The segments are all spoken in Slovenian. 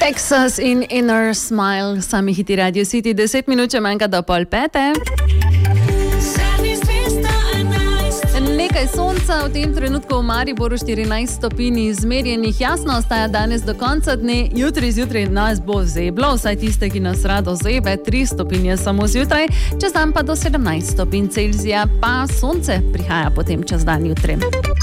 Texas in Inner Smile, sami hiti Radio City, 10 minut če manjka do 4:30. Nekaj sonca, v tem trenutku v Mariboru 14 stopinj izmerjenih, jasno ostaja danes do konca dne, jutri zjutraj nas bo zeblo, vsaj tiste, ki nas rado zebe, 3 stopinje samo zjutraj, čez dan pa do 17 stopinj Celzija, pa sonce prihaja potem čez dan jutri.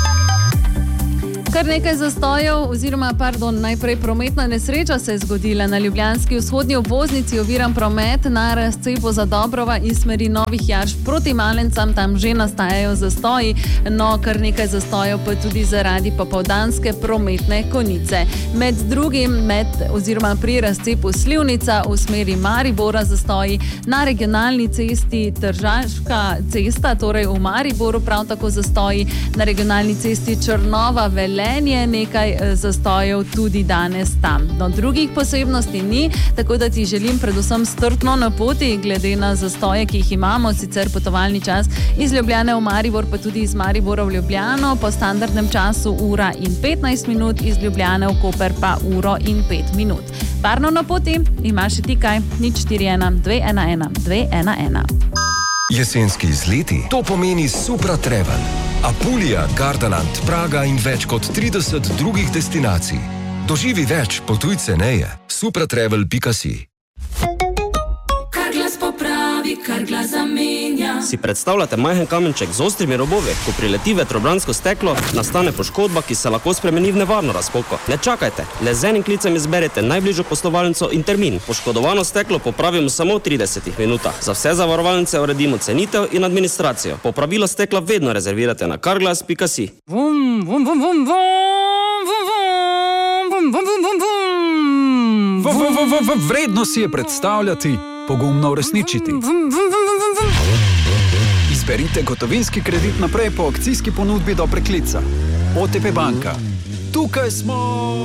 Kar nekaj zastojev, najprej prometna nesreča se je zgodila na ljubljanski vzhodni obvoznici, oviran promet na razcepu Zadobrova iz smeri Novih Jarš proti Malencam, tam že nastajajo zastoji, no kar nekaj zastojev pa tudi zaradi popoldanske prometne konice. Med drugim pri razcepu Slivnica v smeri Maribora zastoji, na regionalni cesti Tržaška cesta, torej v Mariboru prav tako zastoji, na regionalni cesti Črnova Velenje, nekaj zastojev tudi danes tam. No, drugih posebnosti ni, tako da ti želim predvsem strpno na poti, glede na zastoje, ki jih imamo, sicer potovalni čas iz Ljubljane v Maribor, pa tudi iz Maribora v Ljubljano, po standardnem času 1:15, iz Ljubljane v Koper pa 1:05. Varno na poti, imaš ti kaj? 041 211 211. Jesenski izleti, to pomeni Supra Travel. Apulija, Gardaland, Praga in več kot 30 drugih destinacij. Doživi več, potuj ceneje. supratravel.si. Kar glas popravi, kar glas zamenja. Si predstavljate majhen kamenček z ostrimi robovi? Ko prileti vetrobransko steklo, nastane poškodba, ki se lahko spremeni v nevarno razpoko. Ne čakajte, le z enim klicem izberete najbližjo poslovalnico in termin. Poškodovano steklo popravimo samo v 30 minutah. Za vse zavarovalnice uredimo cenitev in administracijo. Popravilo stekla vedno rezervirate na carglass.si. Vredno si je predstavljati, pogumno uresničiti. Izberite gotovinski kredit naprej po akcijski ponudbi do preklica. OTP banka. Tukaj smo!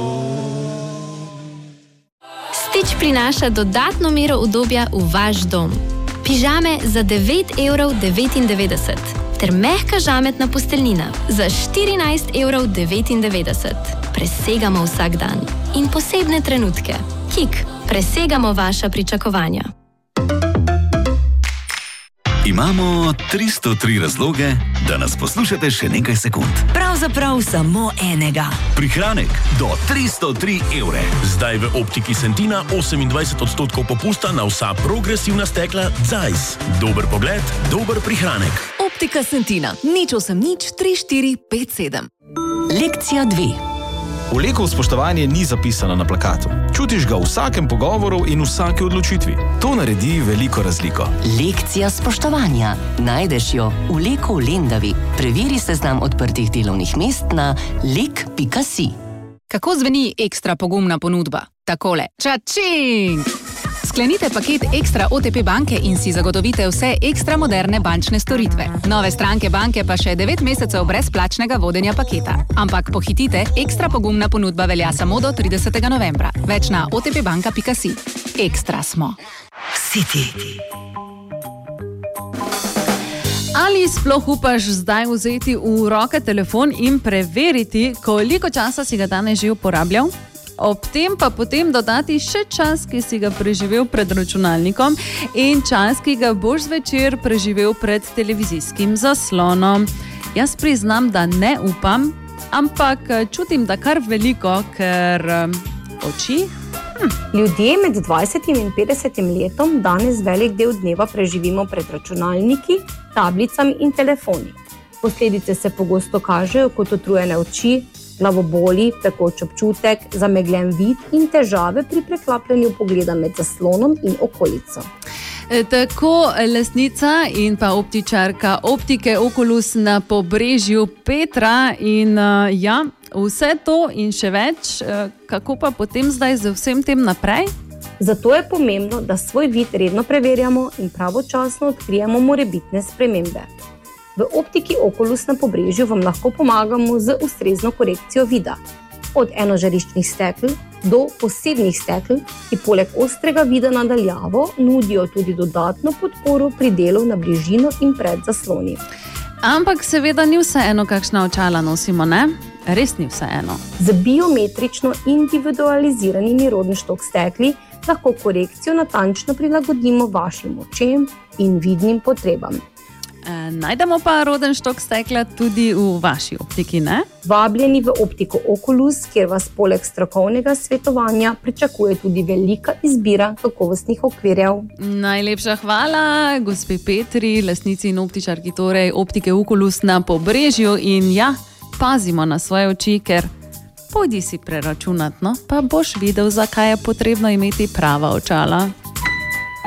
Stitch prinaša dodatno mero udobja v vaš dom. Pižame za 9,99 € ter mehka žametna posteljnina za 14,99 €. Presegamo vsak dan in posebne trenutke. Kik, presegamo vaša pričakovanja. Imamo 303 razloge, da nas poslušate še nekaj sekund. Pravzaprav samo enega. Prihranek do 303 €. Zdaj v Optiki Sentina 28% popusta na vsa progresivna stekla Zeiss. Dober pogled, dober prihranek. Optika Sentina. 080 34 57. Lekcija 2. Vleko spoštovanje ni zapisano na plakatu. Čutiš ga v vsakem pogovoru in vsaki odločitvi. To naredi veliko razliko. Lekcija spoštovanja. Najdeš jo v Leku v Lendavi. Preveri seznam odprtih delovnih mest na lek.si. Kako zveni ekstra pogumna ponudba? Takole. Čačing! Sklenite paket Ekstra OTP banke in si zagotovite vse ekstra moderne bančne storitve. Nove stranke banke pa še 9 mesecev brezplačnega vodenja paketa. Ampak pohitite, ekstra pogumna ponudba velja samo do 30. novembra. Več na otpbanka.si. Ekstra smo. City. Ali sploh upaš zdaj vzeti v roke telefon in preveriti, koliko časa si ga danes že uporabljal? Ob tem pa potem dodati še čas, ki si ga preživel pred računalnikom in čas, ki ga boš zvečer preživel pred televizijskim zaslonom. Jaz priznam, da ne upam, ampak čutim, da kar veliko, ker oči. Ljudje med 20 in 50 letom danes velik del dneva preživimo pred računalniki, tablicami in telefoni. Posledice se pogosto kažejo kot utrujene oči, glavoboli, pekoč občutek, zamegljen vid in težave pri preklapljanju pogleda med zaslonom in okolico. Tako lastnica in pa optičarka optike Oculus na Pobrežju Petra in vse to in še več, kako pa potem zdaj z vsem tem naprej? Zato je pomembno, da svoj vid redno preverjamo in pravočasno odkrijemo morebitne spremembe. V optiki Oculus na Pobrežju vam lahko pomagamo z ustrezno korekcijo vida. Od enožariščnih stekel do posebnih stekel, ki poleg ostrega vida na daljavo nudijo tudi dodatno podporo pri delu na bližino in pred zasloni. Ampak seveda ni vseeno, kakšna očala nosimo, ne? res ni vseeno. Z biometrično individualiziranimi rodni štok stekli lahko korekcijo natančno prilagodimo vašim očem in vidnim potrebam. Najdemo pa roden štok stekla tudi v vaši optiki, ne? Vabljeni v optiko Oculus, kjer vas poleg strokovnega svetovanja pričakuje tudi velika izbira kakovostnih okvirjev. Najlepša hvala, gospe Petri, lastnici in optičarki, torej optike Oculus na Pobrežju. In ja, pazimo na svoje oči, ker pojdi si preračunat, no? Pa boš videl, zakaj je potrebno imeti prava očala.